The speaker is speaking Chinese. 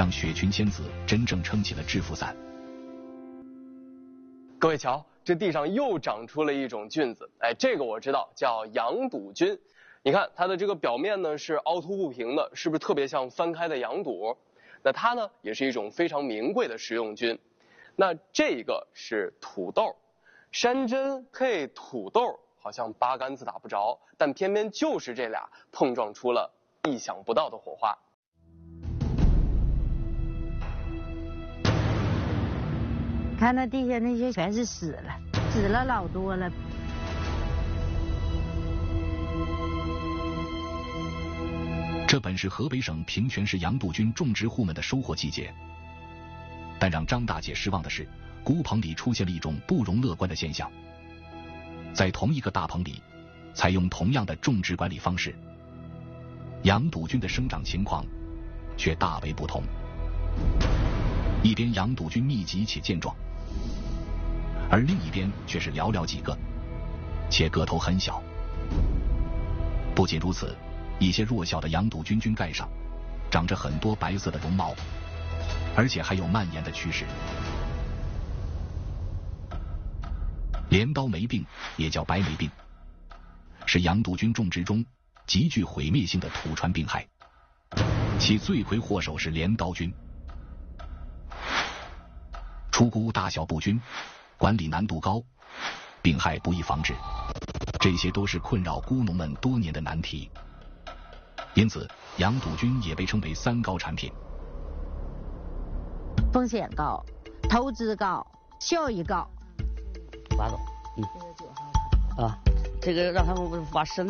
让雪群仙子真正撑起了致富伞。 各位瞧，这地上又长出了一种菌子，哎，这个我知道，叫羊肚菌。你看它的这个表面呢是凹凸不平的，是不是特别像翻开的羊肚？那它呢也是一种非常名贵的食用菌。那这个是土豆，山珍配土豆，好像八竿子打不着，但偏偏就是这俩碰撞出了意想不到的火花。 看那地下那些全是死了，死了老多了。 这本是河北省平泉市羊肚菌种植户们的收获季节，但让张大姐失望的是，菇棚里出现了一种不容乐观的现象。在同一个大棚里，采用同样的种植管理方式，羊肚菌的生长情况却大为不同。一边羊肚菌密集且健壮，而另一边却是寥寥几个，且个头很小。不仅如此，一些弱小的羊肚菌菌盖上长着很多白色的绒毛，而且还有蔓延的趋势。镰刀霉病也叫白霉病，是羊肚菌种植中极具毁灭性的土传病害，其罪魁祸首是镰刀菌。出菇大小不均，管理难度高，病害不易防治，这些都是困扰菇农们多年的难题。因此，羊肚菌也被称为三高产品： 风险高、投资高、效益高。 挖走，啊，这个让他们挖深。